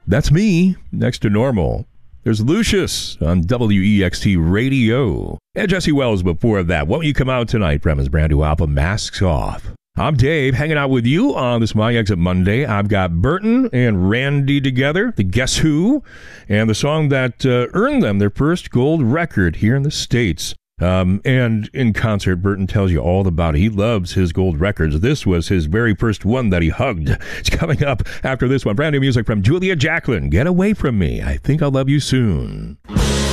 That's me, next to normal. There's Lucius on WEXT Radio. And Jesse Wells before that. Won't You Come Out Tonight from his brand new album, Masks Off. I'm Dave, hanging out with you on this My Exit Monday. I've got Burton and Randy together, the Guess Who, and the song that earned them their first gold record here in the States. And in concert, Burton tells you all about it. He loves his gold records. This was his very first one that he hugged. It's coming up after this one. Brand new music from Julia Jacklin. Get Away From Me. I Think I'll Love You Soon.